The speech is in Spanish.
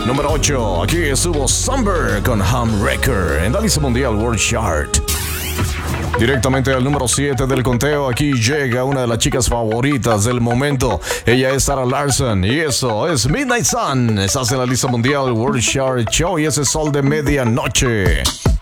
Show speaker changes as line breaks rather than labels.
Número 8, aquí estuvo Summer con Hamwrecker en la lista mundial World Chart. Directamente al número 7 del conteo, aquí llega una de las chicas favoritas del momento. Ella es Sarah Larsson y eso es Midnight Sun. Estás en la lista mundial World Chart Show y ese sol de medianoche.